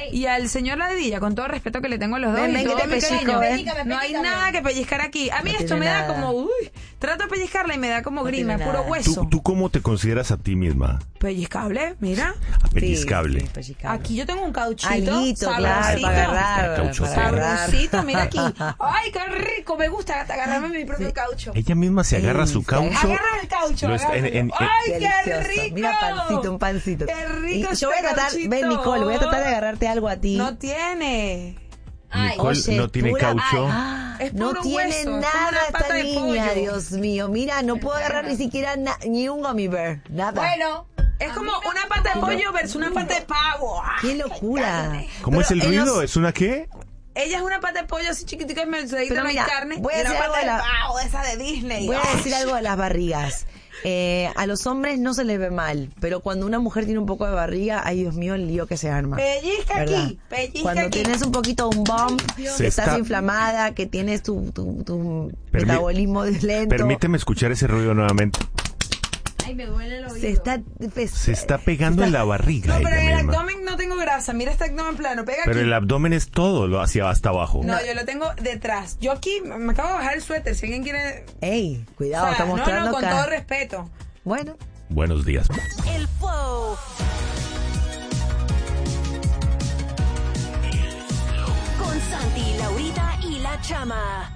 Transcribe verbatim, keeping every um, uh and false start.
Y al señor Ladilla, con todo el respeto que le tengo a los dos, Ven, y ven, todo que te mi pellizco, cariño, ven. no hay nada que pellizcar aquí. A mí No esto tiene me da nada. como, uy, trato de pellizcarla y me da como No grima, tiene puro nada. hueso. ¿Tú, ¿Tú cómo te consideras a ti misma? Pellizcable, mira. Pellizcable. Sí, sí, pellizcable. Aquí yo tengo un cauchito. Alguito, claro, sabrosito. para agarrar. Caucho para feo. agarrar. Sabrosito, mira aquí. Ay, qué rico, me gusta hasta agarrarme mi propio caucho. Ella misma se agarra Sí, su sí. caucho. Agarra el caucho. Lo está- agárralo. en- en- Ay, qué Delicioso. rico. Mira, pancito, un pancito. Qué rico Y yo voy a este tratar, cauchito. ven Nicole, voy a tratar de agarrarte algo a ti. No tiene. Nicole Oye, no tiene pura- caucho. Ah, Es no puro tiene hueso, es como nada una esta pata de niña, pollo. Dios mío. Mira, no puedo agarrar ni siquiera na- ni un gummy bear, nada. Bueno, es como una pata de pollo versus una pata de pavo. ¡Ah! ¡Qué locura! ¿Cómo es el Pero en ruido? los- ¿Es una qué? Ella es una pata de pollo así chiquitica y mercedita, Pero no hay mira, carne. voy a y una decir algo pata de de la- pavo, esa de Disney. Voy a ¡Ay! decir algo de las barrigas. Eh, a los hombres no se les ve mal, pero cuando una mujer tiene un poco de barriga, ay Dios mío, el lío que se arma. Pellizca ¿Verdad? aquí, pellizca Cuando aquí. tienes un poquito un bump, que Se estás está- inflamada, que tienes tu, tu, tu Permi- metabolismo lento, Permíteme escuchar ese ruido nuevamente. Ay, me duele el oído. se está, pues, Se está pegando en la barriga. No, pero en ella el misma. abdomen no tengo grasa. Mira este abdomen plano. Pega Pero aquí. el abdomen es todo, lo hacia hasta abajo. No, yo lo tengo detrás. Yo aquí me acabo de bajar el suéter. Si alguien quiere. ey, cuidado, O sea, está no, mostrando no, con acá. todo respeto. Bueno, Buenos días. El Flow. Con Santi, Laurita y La Chama.